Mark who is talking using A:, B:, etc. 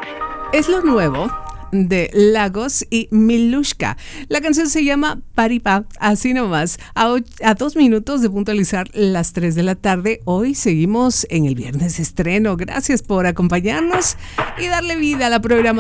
A: Es lo nuevo de Lagos y Milushka. La canción se llama Paripa, así nomás. A 2 minutos de puntualizar las 3 de la tarde. Hoy seguimos en el viernes de estreno. Gracias por acompañarnos y darle vida a la programación